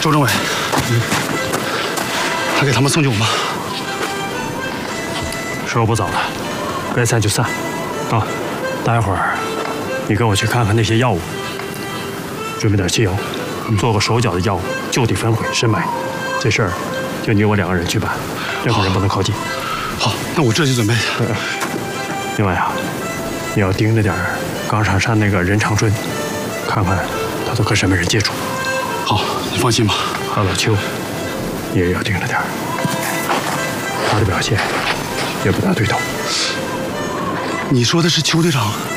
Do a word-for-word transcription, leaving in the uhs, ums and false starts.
周政委，嗯，还给他们送酒吗？ 时候不早了，该散就散。啊，待会儿你跟我去看看那些药物，准备点汽油，做个手脚的药物，就地焚毁深埋。这事儿就你我两个人去办，任何人不能靠近。 好，那我这就准备。 另外啊，你要盯着点岗场上那个任长春，看看他都和什么人接触。 好，你放心吧。 还有老邱，你也要盯着点儿，他的表现也不大对头。 你说的是邱队长？